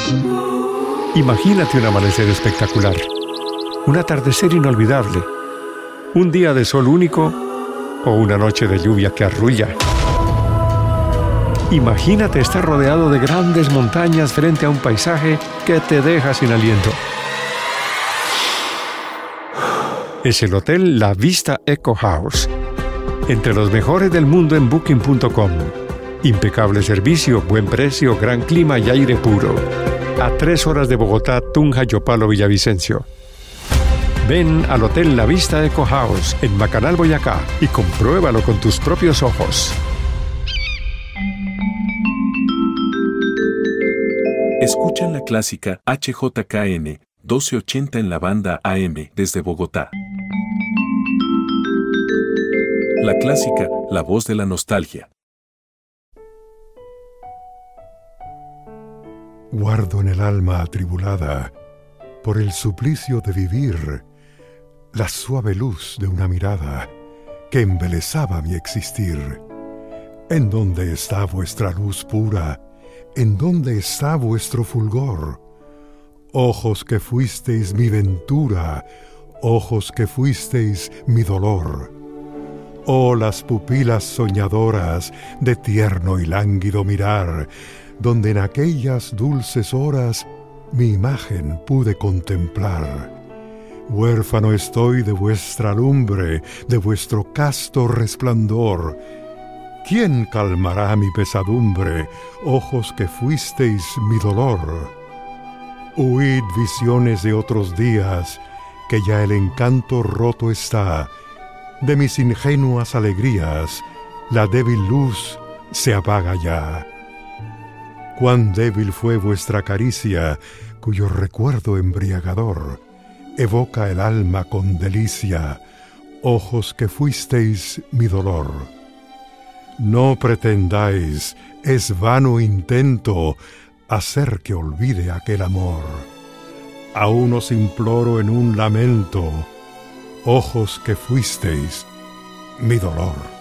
Imagínate un amanecer espectacular, un atardecer inolvidable, un día de sol único o una noche de lluvia que arrulla. Imagínate estar rodeado de grandes montañas frente a un paisaje que te deja sin aliento. Es el hotel La Vista Eco House, entre los mejores del mundo en Booking.com. Impecable servicio, buen precio, gran clima y aire puro. A 3 horas de Bogotá, Tunja, Yopal o Villavicencio. Ven al Hotel La Vista Eco House en Macanal, Boyacá y compruébalo con tus propios ojos. Escuchan la clásica HJKN 1280 en la banda AM desde Bogotá. La clásica, la voz de la nostalgia. Guardo en el alma atribulada por el suplicio de vivir la suave luz de una mirada que embelezaba mi existir. ¿En dónde está vuestra luz pura? ¿En dónde está vuestro fulgor? Ojos que fuisteis mi ventura, ojos que fuisteis mi dolor. Oh, las pupilas soñadoras de tierno y lánguido mirar, donde en aquellas dulces horas mi imagen pude contemplar. Huérfano estoy de vuestra lumbre, de vuestro casto resplandor. ¿Quién calmará mi pesadumbre, ojos que fuisteis mi dolor? Huid visiones de otros días, que ya el encanto roto está. De mis ingenuas alegrías, la débil luz se apaga ya. Cuán débil fue vuestra caricia, cuyo recuerdo embriagador evoca el alma con delicia, ojos que fuisteis mi dolor. No pretendáis, es vano intento, hacer que olvide aquel amor. Aún os imploro en un lamento, ojos que fuisteis mi dolor.